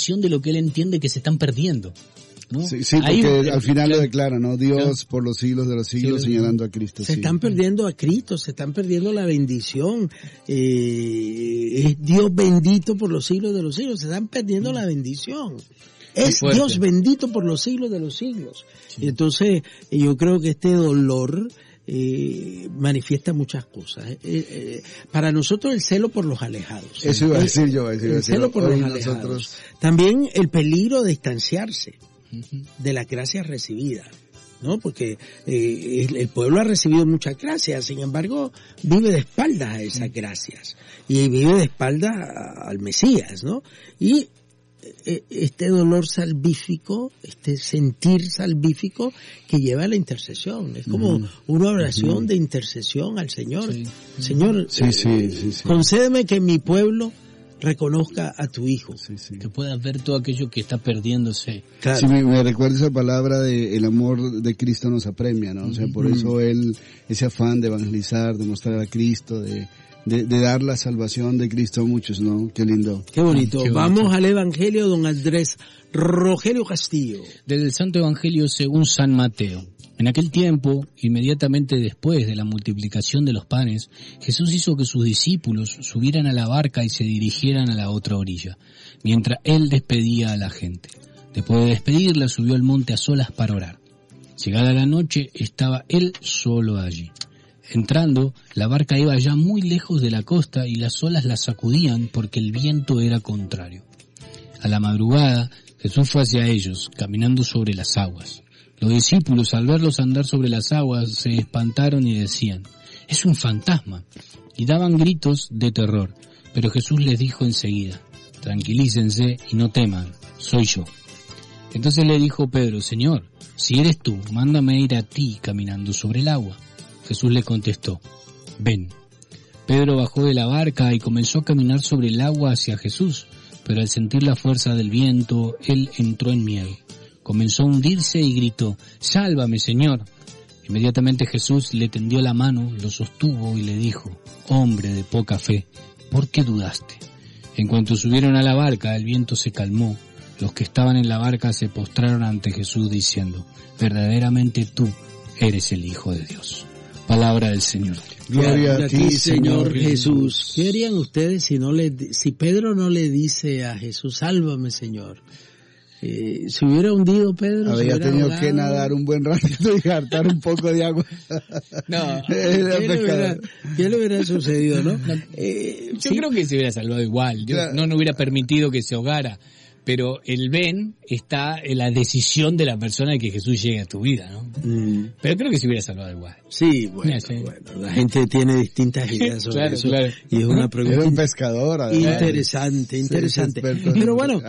de lo que él entiende que se están perdiendo, ¿no? Sí, porque al final lo declara, ¿no? Dios por los siglos de los siglos, señalando a Cristo. Se están perdiendo a Cristo, se están perdiendo la bendición. Es Dios bendito por los siglos de los siglos, se están perdiendo la bendición. Es Dios bendito por los siglos de los siglos. Sí. Y entonces yo creo que este dolor manifiesta muchas cosas. Para nosotros el celo por los alejados. Eso iba a decir yo. El celo por los alejados. También el peligro de distanciarse de las gracias recibidas, ¿no? Porque el pueblo ha recibido muchas gracias, sin embargo vive de espaldas a esas gracias y vive de espaldas al Mesías, ¿no? Y este dolor salvífico, este sentir salvífico que lleva a la intercesión. Es como una oración de intercesión al Señor. Sí. Señor, concédeme que mi pueblo reconozca a tu Hijo. Sí. Que puedas ver todo aquello que está perdiéndose. Claro. Sí, me recuerda esa palabra de el amor de Cristo nos apremia, ¿no? O sea, por eso ese afán de evangelizar, de mostrar a Cristo, de dar la salvación de Cristo a muchos, ¿no? Qué lindo. Qué bonito. Vamos al Evangelio, don Andrés Rogelio Castillo. Desde el Santo Evangelio según San Mateo. En aquel tiempo, inmediatamente después de la multiplicación de los panes, Jesús hizo que sus discípulos subieran a la barca y se dirigieran a la otra orilla, mientras él despedía a la gente. Después de despedirla, subió al monte a solas para orar. Llegada la noche, estaba él solo allí. Entrando, la barca iba ya muy lejos de la costa y las olas la sacudían porque el viento era contrario. A la madrugada, Jesús fue hacia ellos, caminando sobre las aguas. Los discípulos, al verlos andar sobre las aguas, se espantaron y decían, «Es un fantasma», y daban gritos de terror. Pero Jesús les dijo enseguida, «Tranquilícense y no teman, soy yo». Entonces le dijo Pedro, «Señor, si eres tú, mándame ir a ti caminando sobre el agua». Jesús le contestó, «Ven». Pedro bajó de la barca y comenzó a caminar sobre el agua hacia Jesús, pero al sentir la fuerza del viento, él entró en miedo. Comenzó a hundirse y gritó, «Sálvame, Señor». Inmediatamente Jesús le tendió la mano, lo sostuvo y le dijo, «Hombre de poca fe, ¿por qué dudaste?». En cuanto subieron a la barca, el viento se calmó. Los que estaban en la barca se postraron ante Jesús diciendo, «Verdaderamente tú eres el Hijo de Dios». Palabra del Señor. Gloria a ti, Señor Jesús. ¿Qué harían ustedes si Pedro no le dice a Jesús, «Sálvame, Señor»? Si hubiera hundido Pedro, había tenido que nadar un buen ratito y hartar un poco de agua. No, ¿qué le hubiera sucedido, no? Yo creo que se hubiera salvado igual. No hubiera permitido que se ahogara. Pero el ven está en la decisión de la persona de que Jesús llegue a tu vida, ¿no? Pero creo que se hubiera salvado igual. Sí, bueno, la gente tiene distintas ideas sobre eso. Claro. Y es una pregunta. Era un pescador, además. Interesante. Pero bueno,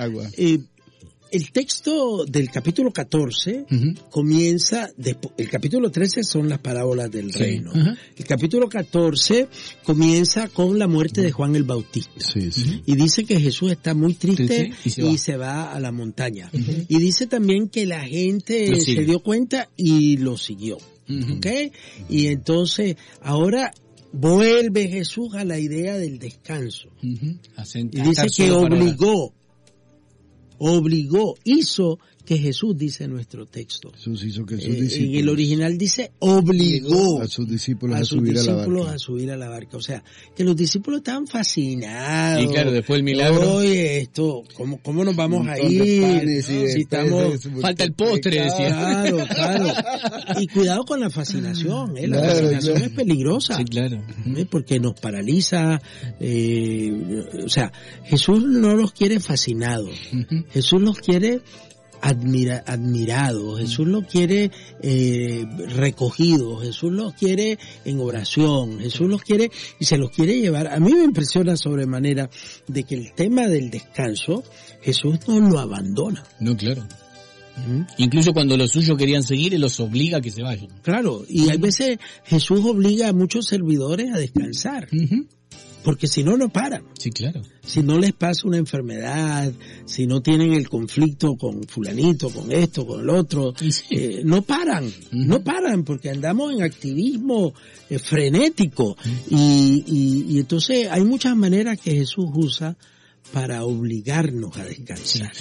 el texto del capítulo 14 comienza, el capítulo 13 son las parábolas del reino. El capítulo 14 comienza con la muerte de Juan el Bautista. Y dice que Jesús está muy triste y se va a la montaña. Y dice también que la gente se dio cuenta y lo siguió. ¿Okay? Y entonces, ahora vuelve Jesús a la idea del descanso. Y dice que hizo que Jesús, dice nuestro texto. Jesús hizo que sus discípulos. En el original dice obligó a sus discípulos a subir a la barca. O sea, que los discípulos estaban fascinados. Y claro, después el milagro. Oye, esto, ¿cómo nos vamos a ir? Si estamos... Falta el postre, decía. Claro. Y cuidado con la fascinación, La fascinación es peligrosa. Sí, claro. Porque nos paraliza. O sea, Jesús no los quiere fascinados. Jesús los quiere admirados, Jesús los quiere recogidos, Jesús los quiere en oración, Jesús los quiere y se los quiere llevar. A mí me impresiona sobremanera de que el tema del descanso, Jesús no lo abandona. No, claro. Incluso cuando los suyos querían seguir, Él los obliga a que se vayan. Claro, y hay veces Jesús obliga a muchos servidores a descansar. Porque si no, no paran. Sí, claro. Si no les pasa una enfermedad, si no tienen el conflicto con fulanito, con esto, con el otro, no paran. No paran porque andamos en activismo frenético. Y entonces hay muchas maneras que Jesús usa para obligarnos a descansar.